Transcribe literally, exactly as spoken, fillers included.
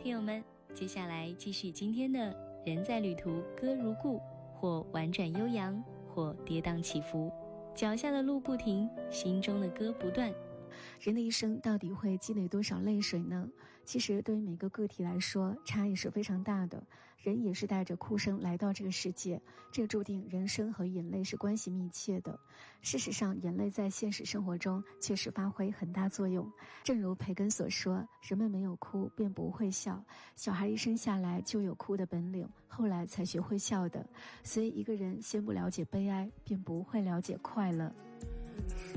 听友们，接下来继续今天的人在旅途歌如故，或婉转悠扬，或跌宕起伏，脚下的路不停，心中的歌不断。 人的一生到底会积累多少泪水呢？其实对于每个个体来说，差异是非常大的。人也是带着哭声来到这个世界，这注定人生和眼泪是关系密切的。事实上，眼泪在现实生活中确实发挥很大作用。正如培根所说，人们没有哭便不会笑，小孩一生下来就有哭的本领，后来才学会笑的。所以一个人先不了解悲哀，便不会了解快乐。